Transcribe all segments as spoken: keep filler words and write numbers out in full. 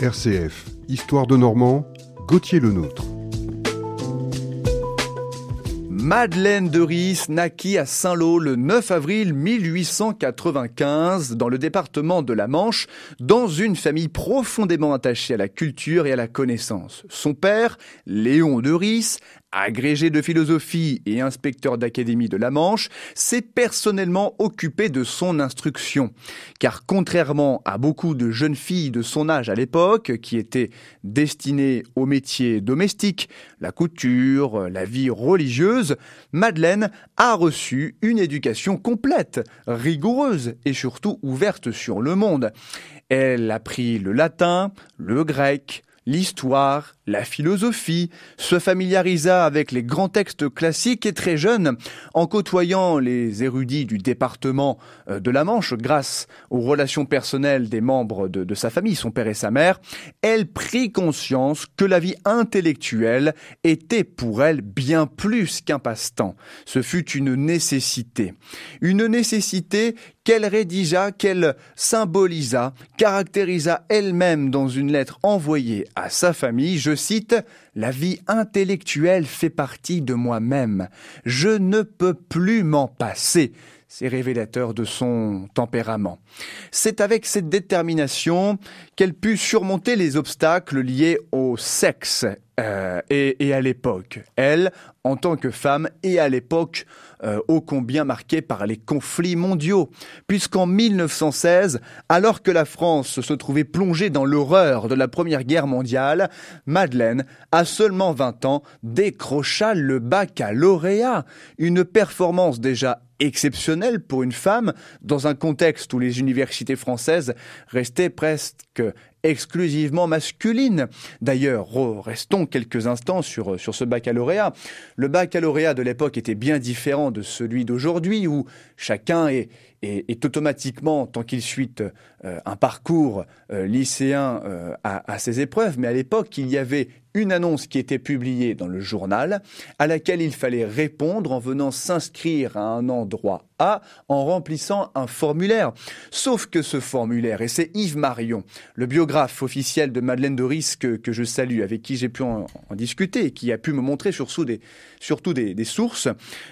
R C F, Histoire de Normand, Gauthier Lenôtre. Madeleine de Rys naquit à Saint-Lô le neuf avril mille huit cent quatre-vingt-quinze dans le département de la Manche, dans une famille profondément attachée à la culture et à la connaissance. Son père, Léon de Rys, agrégé de philosophie et inspecteur d'académie de la Manche, s'est personnellement occupé de son instruction. Car contrairement à beaucoup de jeunes filles de son âge à l'époque, qui étaient destinées aux métiers domestiques, la couture, la vie religieuse, Madeleine a reçu une éducation complète, rigoureuse et surtout ouverte sur le monde. Elle a appris le latin, le grec, l'histoire, la philosophie, se familiarisa avec les grands textes classiques et très jeune, en côtoyant les érudits du département de la Manche grâce aux relations personnelles des membres de, de sa famille, son père et sa mère, elle prit conscience que la vie intellectuelle était pour elle bien plus qu'un passe-temps. Ce fut une nécessité. Une nécessité qu'elle rédigea, qu'elle symbolisa, caractérisa elle-même dans une lettre envoyée à sa famille. Je cite, « La vie intellectuelle fait partie de moi-même. Je ne peux plus m'en passer. » C'est révélateur de son tempérament. C'est avec cette détermination qu'elle put surmonter les obstacles liés au sexe euh, et, et à l'époque. Elle, en tant que femme, et à l'époque euh, ô combien marquée par les conflits mondiaux. Puisqu'en mille neuf cent seize, alors que la France se trouvait plongée dans l'horreur de la Première Guerre mondiale, Madeleine, à seulement vingt ans, décrocha le baccalauréat. Une performance déjà exceptionnelle pour une femme dans un contexte où les universités françaises restaient presque exclusivement masculines. D'ailleurs, restons quelques instants sur, sur ce baccalauréat. Le baccalauréat de l'époque était bien différent de celui d'aujourd'hui où chacun est, est, est automatiquement, tant qu'il suit euh, un parcours euh, lycéen euh, à, à ses épreuves, mais à l'époque, il y avait une annonce qui était publiée dans le journal à laquelle il fallait répondre en venant s'inscrire à un endroit A en remplissant un formulaire. Sauf que ce formulaire, et c'est Yves Marion, le biographe officiel de Madeleine de Rys que, que je salue, avec qui j'ai pu en, en discuter et qui a pu me montrer surtout des, surtout des, des sources,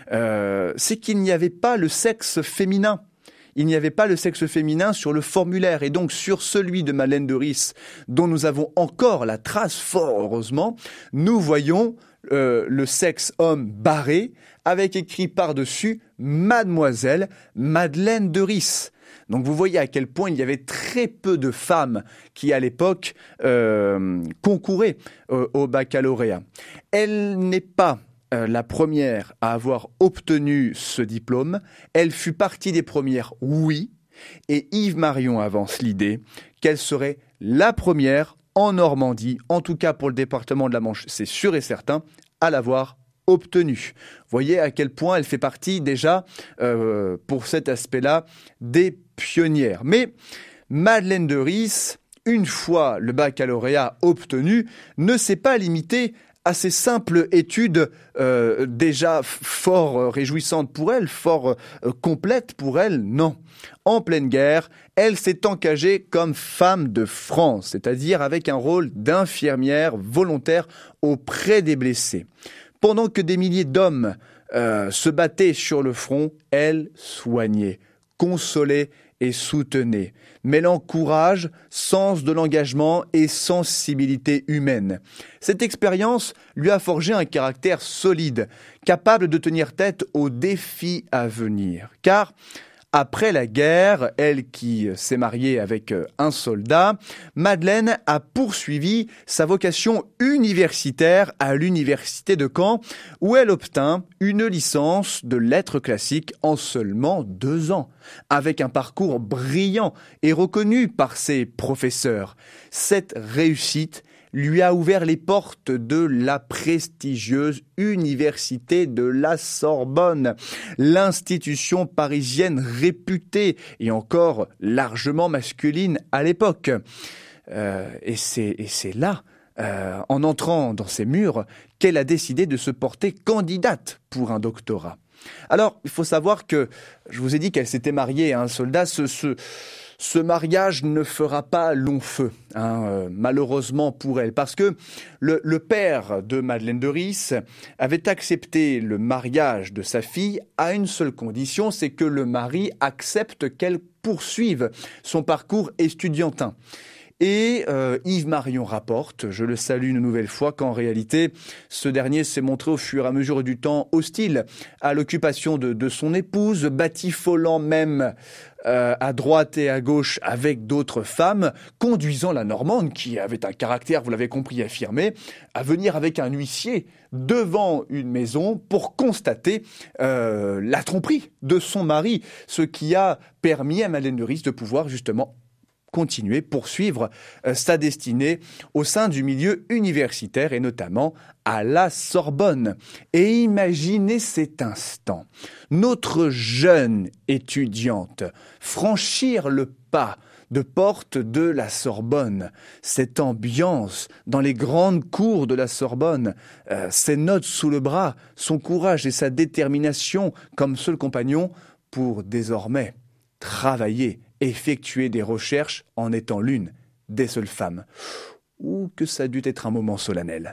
euh, c'est qu'il n'y avait pas le sexe féminin. Il n'y avait pas le sexe féminin sur le formulaire et donc sur celui de Madeleine de Rys, dont nous avons encore la trace, fort heureusement, nous voyons euh, le sexe homme barré avec écrit par-dessus « Mademoiselle Madeleine de Rys ». Donc vous voyez à quel point il y avait très peu de femmes qui à l'époque euh, concouraient euh, au baccalauréat. Elle n'est pas Euh, la première à avoir obtenu ce diplôme. Elle fut partie des premières, oui, et Yves Marion avance l'idée qu'elle serait la première en Normandie, en tout cas pour le département de la Manche, c'est sûr et certain, à l'avoir obtenu. Voyez à quel point elle fait partie déjà, euh, pour cet aspect-là, des pionnières. Mais Madeleine de Rys, une fois le baccalauréat obtenu, ne s'est pas limitée à ces simples études euh, déjà fort réjouissantes pour elle, fort euh, complètes pour elle, non. En pleine guerre, elle s'est engagée comme femme de France, c'est-à-dire avec un rôle d'infirmière volontaire auprès des blessés. Pendant que des milliers d'hommes euh, se battaient sur le front, elle soignait, consolait et soutenait, mêlant courage, sens de l'engagement et sensibilité humaine. Cette expérience lui a forgé un caractère solide, capable de tenir tête aux défis à venir. Car après la guerre, elle qui s'est mariée avec un soldat, Madeleine a poursuivi sa vocation universitaire à l'université de Caen, où elle obtint une licence de lettres classiques en seulement deux ans, avec un parcours brillant et reconnu par ses professeurs. Cette réussite lui a ouvert les portes de la prestigieuse université de la Sorbonne, l'institution parisienne réputée et encore largement masculine à l'époque. Euh, et c'est, et c'est là, euh, en entrant dans ces murs, qu'elle a décidé de se porter candidate pour un doctorat. Alors, il faut savoir que, je vous ai dit qu'elle s'était mariée à un soldat, ce... ce Ce mariage ne fera pas long feu, hein, euh, malheureusement pour elle, parce que le, le père de Madeleine de Rys avait accepté le mariage de sa fille à une seule condition, c'est que le mari accepte qu'elle poursuive son parcours estudiantin. Et euh, Yves Marion rapporte, je le salue une nouvelle fois, qu'en réalité, ce dernier s'est montré au fur et à mesure du temps hostile à l'occupation de, de son épouse, batifolant même euh, à droite et à gauche avec d'autres femmes, conduisant la Normande, qui avait un caractère, vous l'avez compris, affirmé, à venir avec un huissier devant une maison pour constater euh, la tromperie de son mari, ce qui a permis à Madeleine de Rys de pouvoir justement continuer, poursuivre euh, sa destinée au sein du milieu universitaire et notamment à la Sorbonne. Et imaginez cet instant, notre jeune étudiante franchir le pas de porte de la Sorbonne, cette ambiance dans les grandes cours de la Sorbonne, euh, ses notes sous le bras, son courage et sa détermination comme seul compagnon pour désormais travailler, effectuer des recherches en étant l'une des seules femmes. Ou que ça a dû être un moment solennel.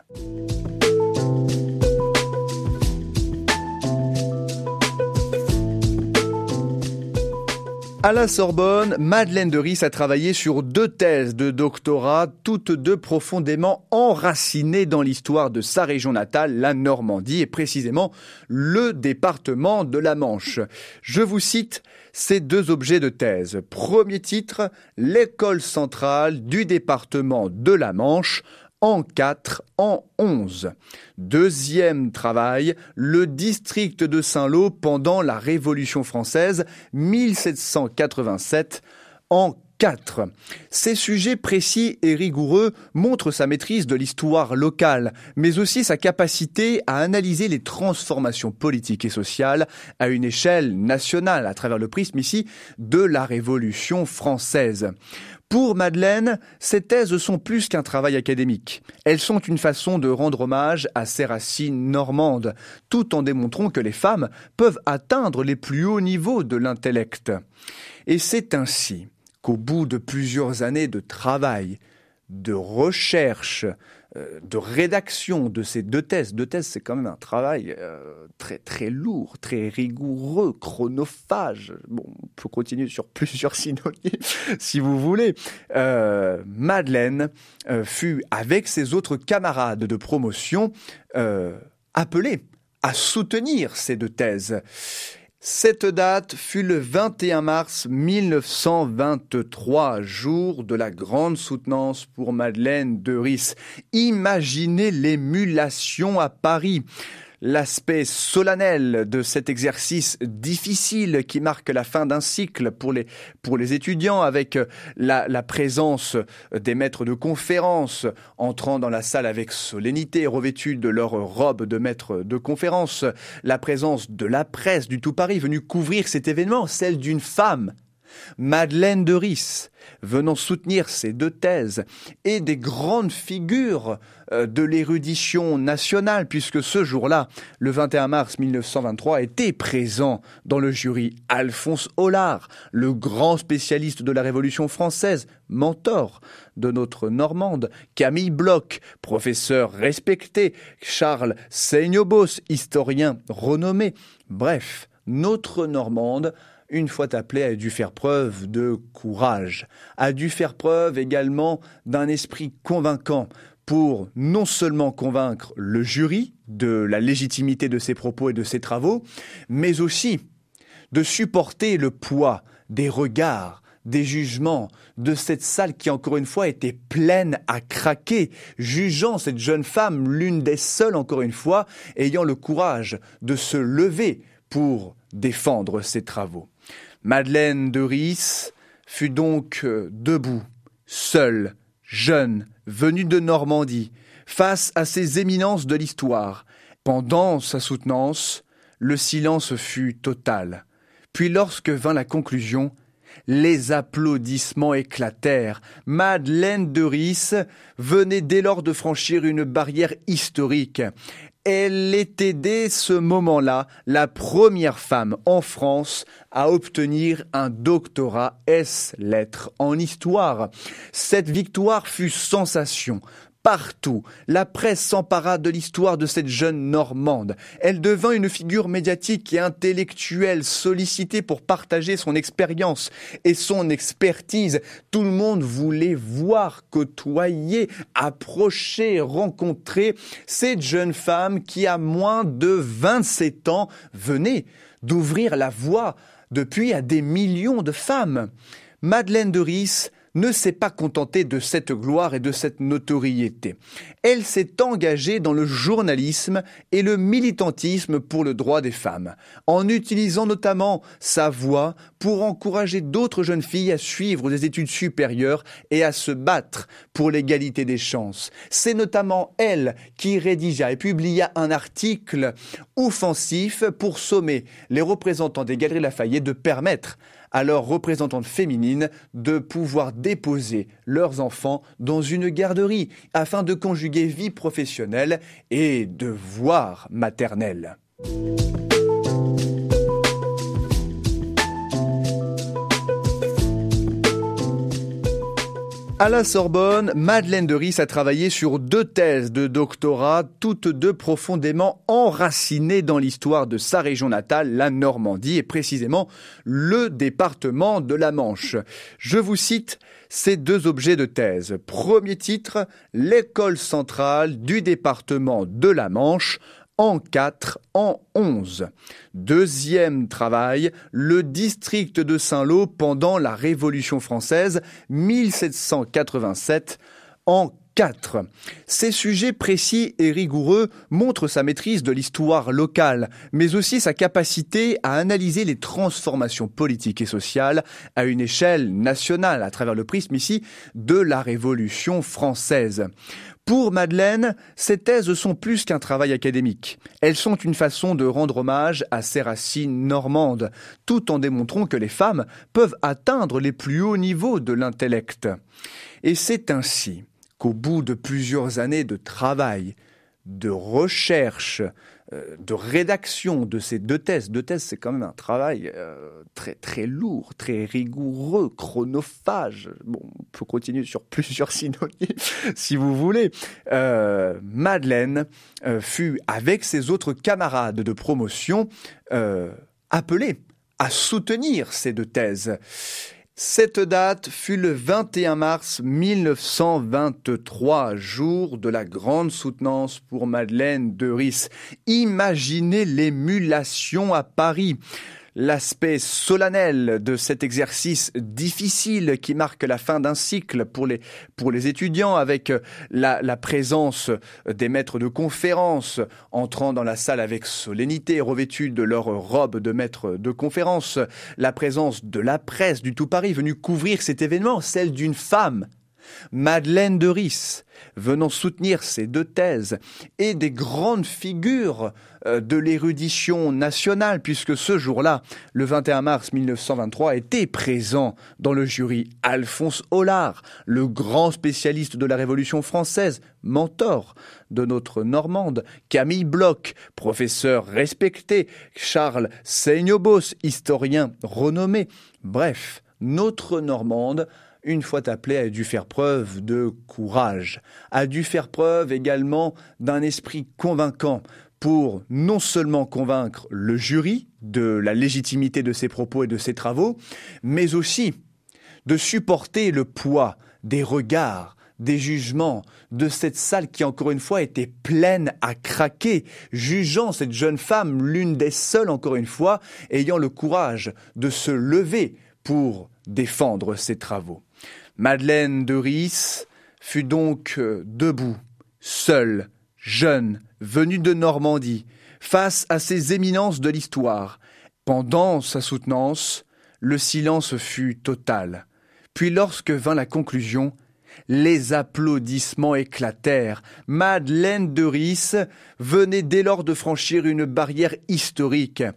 À la Sorbonne, Madeleine de Rys a travaillé sur deux thèses de doctorat, toutes deux profondément enracinées dans l'histoire de sa région natale, la Normandie, et précisément le département de la Manche. Je vous cite ces deux objets de thèse. Premier titre, l'école centrale du département de la Manche, en quatre, en onze. Deuxième travail, le district de Saint-Lô pendant la Révolution française, mille sept cent quatre-vingt-sept, en quatre. Ces sujets précis et rigoureux montrent sa maîtrise de l'histoire locale, mais aussi sa capacité à analyser les transformations politiques et sociales à une échelle nationale, à travers le prisme ici de la Révolution française. Pour Madeleine, ces thèses sont plus qu'un travail académique. Elles sont une façon de rendre hommage à ses racines normandes, tout en démontrant que les femmes peuvent atteindre les plus hauts niveaux de l'intellect. Et c'est ainsi qu'au bout de plusieurs années de travail, de recherche, euh, de rédaction de ces deux thèses. Deux thèses, c'est quand même un travail euh, très très lourd, très rigoureux, chronophage. Bon, on peut continuer sur plusieurs synonymes si vous voulez. Euh, Madeleine euh, fut, avec ses autres camarades de promotion, euh, appelée à soutenir ces deux thèses. Cette date fut le vingt et un mars mille neuf cent vingt-trois, jour de la grande soutenance pour Madeleine de Rys. Imaginez l'émulation à Paris. L'aspect solennel de cet exercice difficile qui marque la fin d'un cycle pour les, pour les étudiants, avec la, la présence des maîtres de conférence entrant dans la salle avec solennité, revêtus de leur robe de maître de conférence, la présence de la presse du tout Paris venue couvrir cet événement, celle d'une femme, Madeleine de Rys, venant soutenir ces deux thèses, et des grandes figures de l'érudition nationale, puisque ce jour-là, le vingt et un mars mille neuf cent vingt-trois, était présent dans le jury Alphonse Hollard, le grand spécialiste de la Révolution française, mentor de notre Normande, Camille Bloch, professeur respecté, Charles Seignobos, historien renommé. Bref, notre Normande, une fois appelée, a dû faire preuve de courage, a dû faire preuve également d'un esprit convaincant pour non seulement convaincre le jury de la légitimité de ses propos et de ses travaux, mais aussi de supporter le poids des regards, des jugements de cette salle qui, encore une fois, était pleine à craquer, jugeant cette jeune femme l'une des seules, encore une fois, ayant le courage de se lever pour défendre ses travaux. Madeleine de Rys fut donc debout, seule, jeune, venue de Normandie, face à ces éminences de l'histoire. Pendant sa soutenance, le silence fut total. Puis lorsque vint la conclusion, Les applaudissements éclatèrent. Madeleine de Ris venait dès lors de franchir une barrière historique. Elle était dès ce moment-là la première femme en France à obtenir un doctorat ès lettres en histoire. Cette victoire fut sensation. Partout, la presse s'empara de l'histoire de cette jeune Normande. Elle devint une figure médiatique et intellectuelle sollicitée pour partager son expérience et son expertise. Tout le monde voulait voir, côtoyer, approcher, rencontrer cette jeune femme qui, à moins de vingt-sept ans, venait d'ouvrir la voie depuis à des millions de femmes. Madeleine de Ris ne s'est pas contentée de cette gloire et de cette notoriété. Elle s'est engagée dans le journalisme et le militantisme pour le droit des femmes, en utilisant notamment sa voix pour encourager d'autres jeunes filles à suivre des études supérieures et à se battre pour l'égalité des chances. C'est notamment elle qui rédigea et publia un article offensif pour sommer les représentants des Galeries Lafayette de permettre à leurs représentantes féminines de pouvoir déposer leurs enfants dans une garderie afin de conjuguer vie professionnelle et devoir maternel. À la Sorbonne, Madeleine de Ris a travaillé sur deux thèses de doctorat, toutes deux profondément enracinées dans l'histoire de sa région natale, la Normandie, et précisément le département de la Manche. Je vous cite ces deux objets de thèse. Premier titre, l'école centrale du département de la Manche, en quatre, en onze. Deuxième travail, le district de Saint-Lô pendant la Révolution française, mille sept cent quatre-vingt-sept, en quatre. Ces sujets précis et rigoureux montrent sa maîtrise de l'histoire locale, mais aussi sa capacité à analyser les transformations politiques et sociales à une échelle nationale, à travers le prisme ici de la Révolution française. Pour Madeleine, ces thèses sont plus qu'un travail académique. Elles sont une façon de rendre hommage à ses racines normandes, tout en démontrant que les femmes peuvent atteindre les plus hauts niveaux de l'intellect. Et c'est ainsi qu'au bout de plusieurs années de travail, de recherche, de rédaction de ces deux thèses. Deux thèses, c'est quand même un travail euh, très très lourd, très rigoureux, chronophage. Bon, on peut continuer sur plusieurs synonymes si vous voulez. Euh, Madeleine euh, fut, avec ses autres camarades de promotion, euh, appelée à soutenir ces deux thèses. Cette date fut le vingt et un mars mille neuf cent vingt-trois, jour de la grande soutenance pour Madeleine de Ris. Imaginez l'émulation à Paris. L'aspect solennel de cet exercice difficile qui marque la fin d'un cycle pour les, pour les étudiants, avec la, la présence des maîtres de conférences entrant dans la salle avec solennité, revêtus de leur robe de maître de conférence, la présence de la presse du tout Paris venue couvrir cet événement, celle d'une femme, Madeleine de Ris, venant soutenir ces deux thèses, et des grandes figures de l'érudition nationale, puisque ce jour-là, le vingt et un mars mille neuf cent vingt-trois, était présent dans le jury Alphonse Hollard, le grand spécialiste de la Révolution française, mentor de notre Normande, Camille Bloch, professeur respecté, Charles Seignobos, historien renommé. Bref, notre Normande, une fois appelée, a dû faire preuve de courage, a dû faire preuve également d'un esprit convaincant pour non seulement convaincre le jury de la légitimité de ses propos et de ses travaux, mais aussi de supporter le poids des regards, des jugements de cette salle qui, encore une fois, était pleine à craquer, jugeant cette jeune femme, l'une des seules, encore une fois, ayant le courage de se lever pour défendre ses travaux. Madeleine de Ris fut donc debout, seule, jeune, venue de Normandie, face à ces éminences de l'histoire. Pendant sa soutenance, le silence fut total. Puis lorsque vint la conclusion, les applaudissements éclatèrent. Madeleine de Ris venait dès lors de franchir une barrière historique.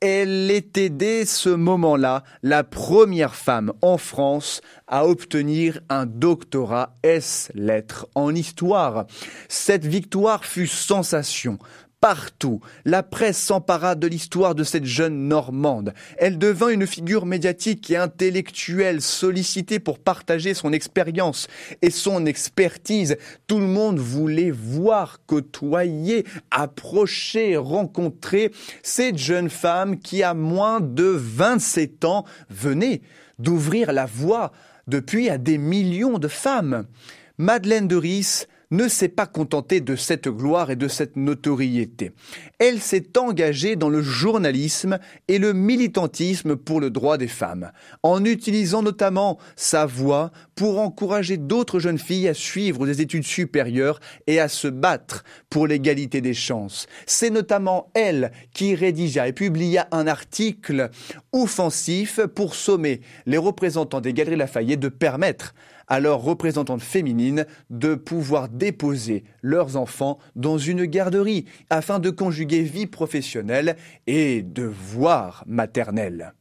Elle était dès ce moment-là la première femme en France à obtenir un doctorat ès lettres en histoire. Cette victoire fut sensation. Partout, la presse s'empara de l'histoire de cette jeune Normande. Elle devint une figure médiatique et intellectuelle sollicitée pour partager son expérience et son expertise. Tout le monde voulait voir, côtoyer, approcher, rencontrer cette jeune femme qui, à moins de vingt-sept ans, venait d'ouvrir la voie depuis à des millions de femmes. Madeleine de Rys ne s'est pas contentée de cette gloire et de cette notoriété. Elle s'est engagée dans le journalisme et le militantisme pour le droit des femmes, en utilisant notamment sa voix pour encourager d'autres jeunes filles à suivre des études supérieures et à se battre pour l'égalité des chances. C'est notamment elle qui rédigea et publia un article offensif pour sommer les représentants des Galeries Lafayette de permettre à leurs représentantes féminines de pouvoir déposer leurs enfants dans une garderie afin de conjuguer vie professionnelle et devoir maternel.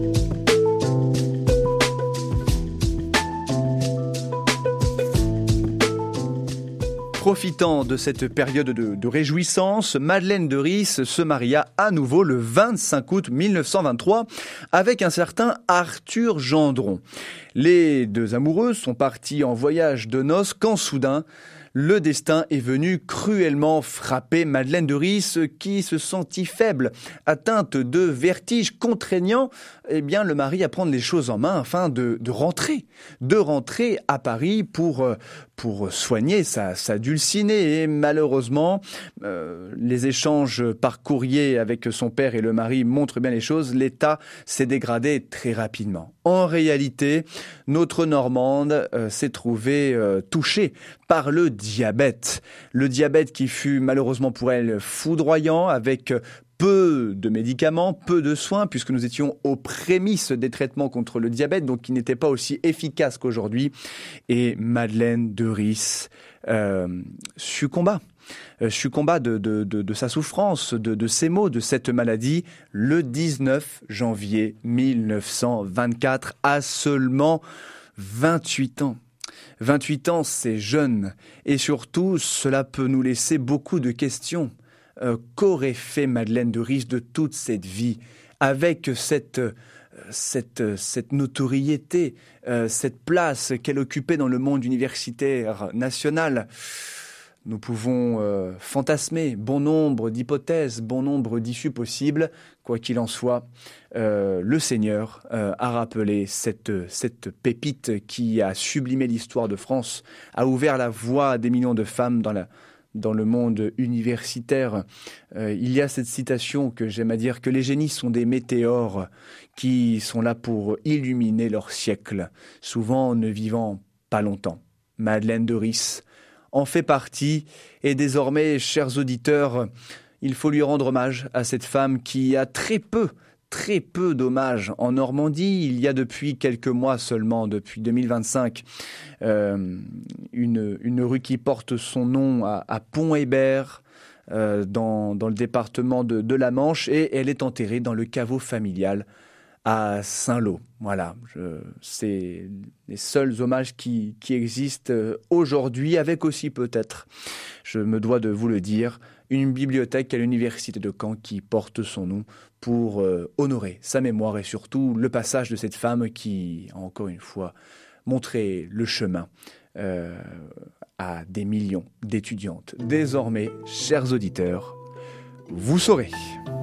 Profitant de cette période de, de réjouissance, Madeleine de Rys se maria à nouveau le vingt-cinq août mille neuf cent vingt-trois avec un certain Arthur Gendron. Les deux amoureux sont partis en voyage de noces quand soudain, le destin est venu cruellement frapper Madeleine de Rys qui se sentit faible, atteinte de vertige contraignant, eh bien le mari à prendre les choses en main afin de, de rentrer, de rentrer à Paris pour pour soigner sa, sa dulcinée. Et malheureusement, euh, les échanges par courrier avec son père et le mari montrent bien les choses. L'état s'est dégradé très rapidement. En réalité, notre Normande euh, s'est trouvée euh, touchée par le diabète. Le diabète qui fut malheureusement pour elle foudroyant, avec peu de médicaments, peu de soins, puisque nous étions aux prémices des traitements contre le diabète, donc qui n'étaient pas aussi efficaces qu'aujourd'hui. Et Madeleine de Rys euh, succomba. Euh, succomba de, de, de, de sa souffrance, de, de ses maux, de cette maladie, le dix-neuf janvier mille neuf cent vingt-quatre, à seulement vingt-huit ans. vingt-huit ans, c'est jeune. Et surtout, cela peut nous laisser beaucoup de questions. Euh, qu'aurait fait Madeleine de Rys de toute cette vie avec cette, euh, cette, euh, cette notoriété, euh, cette place qu'elle occupait dans le monde universitaire national? Nous pouvons euh, fantasmer bon nombre d'hypothèses, bon nombre d'issues possibles. Quoi qu'il en soit, euh, le Seigneur euh, a rappelé cette, cette pépite qui a sublimé l'histoire de France, a ouvert la voie à des millions de femmes dans la Dans le monde universitaire. Euh, il y a cette citation que j'aime à dire, que les génies sont des météores qui sont là pour illuminer leur siècle, souvent ne vivant pas longtemps. Madeleine de Rys en fait partie, et désormais, chers auditeurs, il faut lui rendre hommage à cette femme qui a très peu très peu d'hommages en Normandie. Il y a depuis quelques mois seulement, depuis deux mille vingt-cinq, euh, une, une rue qui porte son nom à, à Pont-Hébert, euh, dans, dans le département de, de la Manche, et elle est enterrée dans le caveau familial à Saint-Lô. Voilà, je, c'est les seuls hommages qui, qui existent aujourd'hui, avec aussi peut-être, je me dois de vous le dire, une bibliothèque à l'université de Caen qui porte son nom pour euh, honorer sa mémoire et surtout le passage de cette femme qui a encore une fois montré le chemin euh, à des millions d'étudiantes. Désormais, chers auditeurs, vous saurez.